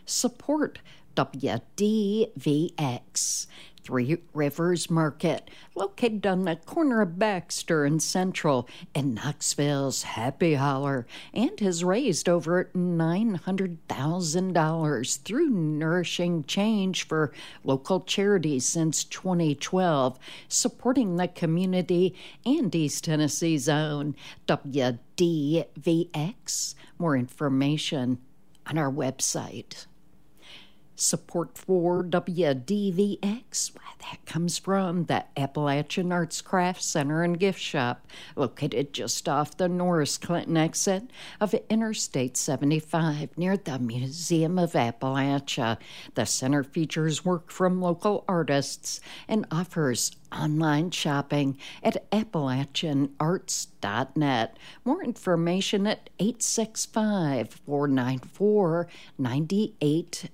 Support WDVX. Three Rivers Market, located on the corner of Baxter and Central in Knoxville's Happy Holler, and has raised over $900,000 through Nourishing Change for local charities since 2012, supporting the community and East Tennessee's own WDVX. More information on our website. Support for WDVX, that comes from the Appalachian Arts Craft Center and Gift Shop, located just off the Norris Clinton exit of Interstate 75 near the Museum of Appalachia. The center features work from local artists and offers online shopping at AppalachianArts.net. More information at 865-494-9854.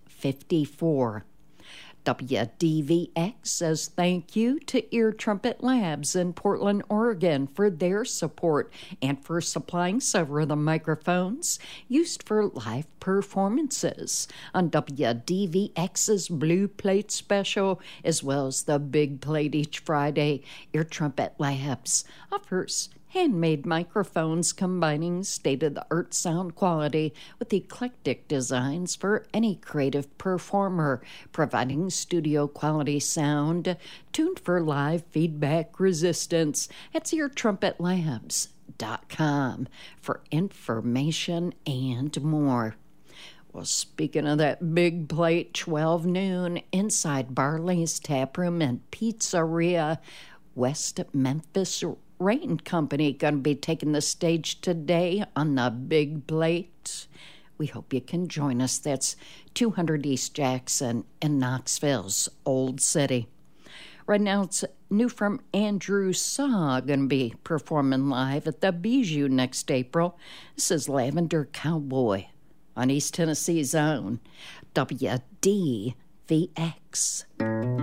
WDVX says thank you to Ear Trumpet Labs in Portland, Oregon for their support and for supplying several of the microphones used for live performances on WDVX's Blue Plate special, as well as the Big Plate each Friday. Ear Trumpet Labs offers handmade microphones combining state-of-the-art sound quality with eclectic designs for any creative performer, providing studio-quality sound tuned for live feedback resistance. That's eartrumpetlabs.com for information and more. Well, speaking of that Big Plate, 12 noon, inside Barley's Taproom and Pizzeria, West Memphis Rain Company going to be taking the stage today on the Big Plate. We hope you can join us. That's 200 East Jackson in Knoxville's Old City. Right now, it's new from Andrew Saw, going to be performing live at the Bijou next April. This is Lavender Cowboy on East Tennessee's own WDVX.